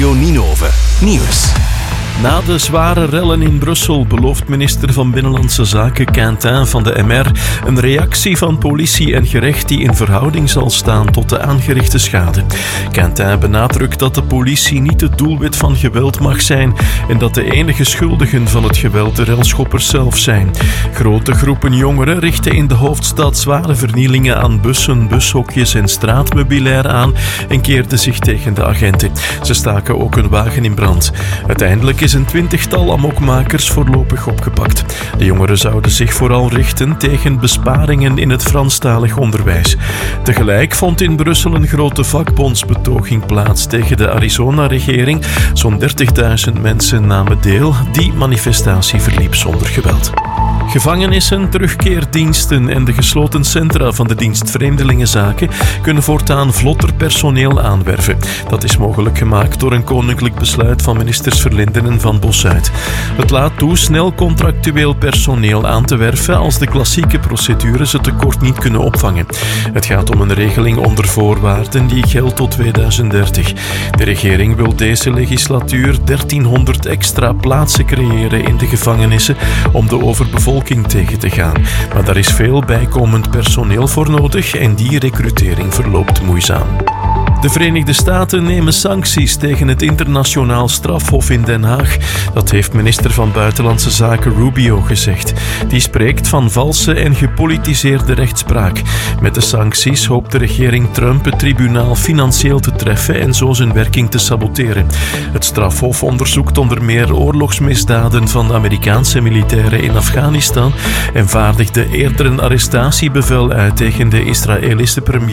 Radio Ninove Nieuws. Na de zware rellen in Brussel belooft minister van Binnenlandse Zaken Quentin van de MR een reactie van politie en gerecht die in verhouding zal staan tot de aangerichte schade. Quentin benadrukt dat de politie niet het doelwit van geweld mag zijn en dat de enige schuldigen van het geweld de relschoppers zelf zijn. Grote groepen jongeren richten in de hoofdstad zware vernielingen aan bussen, bushokjes en straatmeubilair aan en keerden zich tegen de agenten. Ze staken ook een wagen in brand. Uiteindelijk is een 20-tal amokmakers voorlopig opgepakt. De jongeren zouden zich vooral richten tegen besparingen in het Franstalig onderwijs. Tegelijk vond in Brussel een grote vakbondsbetoging plaats tegen de Arizona-regering. Zo'n 30.000 mensen namen deel. Die manifestatie verliep zonder geweld. Gevangenissen, terugkeerdiensten en de gesloten centra van de dienst Vreemdelingenzaken kunnen voortaan vlotter personeel aanwerven. Dat is mogelijk gemaakt door een koninklijk besluit van ministers Verlinden en Van Bossuyt. Het laat toe snel contractueel personeel aan te werven als de klassieke procedures het tekort niet kunnen opvangen. Het gaat om een regeling onder voorwaarden die geldt tot 2030. De regering wil deze legislatuur 1300 extra plaatsen creëren in de gevangenissen om de overbevolking tegen te gaan. Maar daar is veel bijkomend personeel voor nodig en die recrutering verloopt moeizaam. De Verenigde Staten nemen sancties tegen het internationaal strafhof in Den Haag. Dat heeft minister van Buitenlandse Zaken Rubio gezegd. Die spreekt van valse en gepolitiseerde rechtspraak. Met de sancties hoopt de regering Trump het tribunaal financieel te treffen en zo zijn werking te saboteren. Het strafhof onderzoekt onder meer oorlogsmisdaden van de Amerikaanse militairen in Afghanistan en vaardigde eerder een arrestatiebevel uit tegen de Israëlische premier